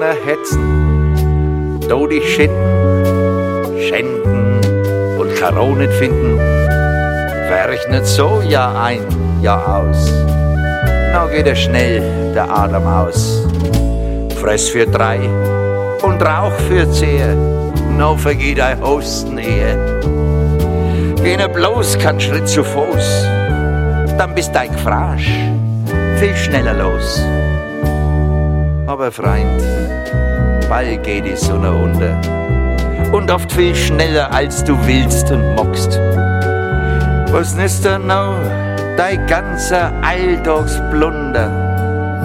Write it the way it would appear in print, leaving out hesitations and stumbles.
hetzen, do dich schinden, schänden und Karo nicht finden, rechnet so Jahr ein, Jahr aus. Now geht schnell der Atem aus. Fress für 3 und Rauch für 10, now vergeht ein Hosten ehe. Geh nicht bloß kein Schritt zu Fuß, dann bist dein Gefrasch viel schneller los. Aber Freund, bald geht die Sonne unter und oft viel schneller als du willst und mockst. Was nützt dir noch dein ganzer Alltagsblunder?